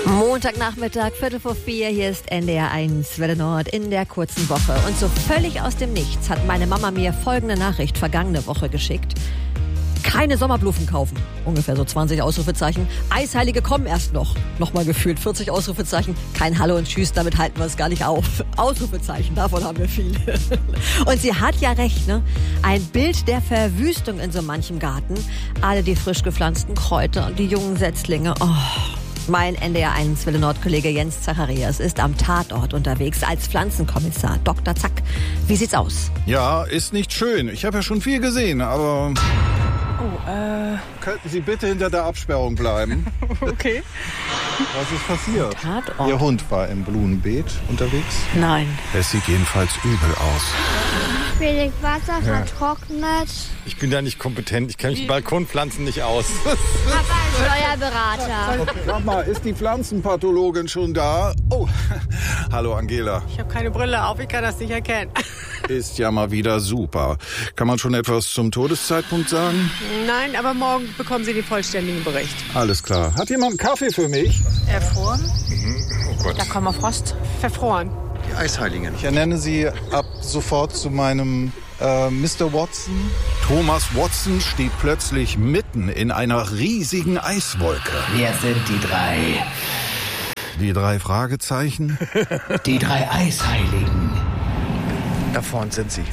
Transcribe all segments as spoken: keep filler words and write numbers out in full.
Montagnachmittag, Viertel vor vier, hier ist N D R eins, Welle Nord in der kurzen Woche. Und so völlig aus dem Nichts hat meine Mama mir folgende Nachricht vergangene Woche geschickt. Keine Sommerblumen kaufen. Ungefähr so zwanzig Ausrufezeichen. Eisheilige kommen erst noch. Nochmal gefühlt vierzig Ausrufezeichen. Kein Hallo und Tschüss, damit halten wir es gar nicht auf. Ausrufezeichen, davon haben wir viele. Und sie hat ja recht, ne? Ein Bild der Verwüstung in so manchem Garten. Alle die frisch gepflanzten Kräuter und die jungen Setzlinge. Oh. Mein N D R eins Welle Nord-Kollege Jens Zacharias ist am Tatort unterwegs als Pflanzenkommissar. Doktor Zack, wie sieht's aus? Ja, ist nicht schön. Ich habe ja schon viel gesehen, aber... Oh, äh... Könnten Sie bitte hinter der Absperrung bleiben? Okay. Was ist passiert? Tatort. Ihr Hund war im Blumenbeet unterwegs? Nein. Es sieht jedenfalls übel aus. Wenig Wasser, vertrocknet. Ich bin da nicht kompetent. Ich kenne mich mit Balkonpflanzen nicht aus. Papa ist Steuerberater. Okay. Sag mal, ist die Pflanzenpathologin schon da? Oh, hallo Angela. Ich habe keine Brille auf, ich kann das nicht erkennen. Ist ja mal wieder super. Kann man schon etwas zum Todeszeitpunkt sagen? Nein, aber morgen bekommen Sie den vollständigen Bericht. Alles klar. Hat jemand einen Kaffee für mich? Erfroren? Mhm. Oh Gott. Da kommen wir Frost. Verfroren. Die Eisheiligen. Ich ernenne Sie ab sofort zu meinem äh, Mister Watson. Thomas Watson steht plötzlich mitten in einer riesigen Eiswolke. Wer sind die drei? Die drei Fragezeichen? Die drei Eisheiligen. Da vorne sind sie.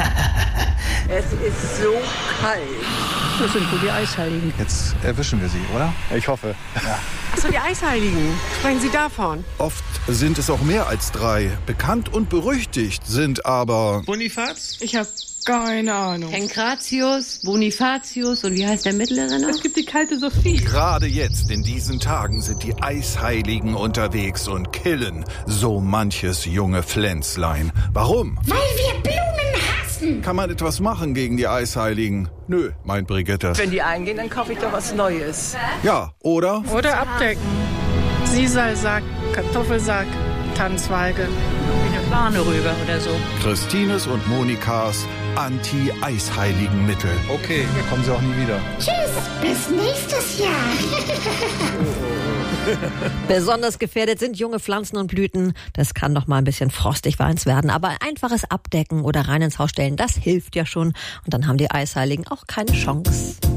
Es ist so kalt. Das sind wohl die Eisheiligen. Jetzt erwischen wir sie, oder? Ich hoffe. Ja. Achso, die Eisheiligen. Sprechen Sie davon? Oft sind es auch mehr als drei. Bekannt und berüchtigt sind aber... Bonifaz? Ich habe keine Ahnung. Pankratius, Bonifatius und wie heißt der mittlere noch? Es gibt die kalte Sophie. Gerade jetzt, in diesen Tagen, sind die Eisheiligen unterwegs und killen so manches junge Pflänzlein. Warum? Weil wir Blumen hassen. Kann man etwas machen gegen die Eisheiligen? Nö, meint Brigitte. Wenn die eingehen, dann kaufe ich doch was Neues. Ja, oder? Oder abdecken. Siesalsack, Kartoffelsack, Tannenzweige. Eine Fahne rüber oder so. Christines und Monikas Anti-Eisheiligen-Mittel. Okay, kommen sie auch nie wieder. Tschüss, bis nächstes Jahr. Besonders gefährdet sind junge Pflanzen und Blüten. Das kann noch mal ein bisschen frostig warens werden. Aber einfaches Abdecken oder rein ins Haus stellen, das hilft ja schon. Und dann haben die Eisheiligen auch keine Chance.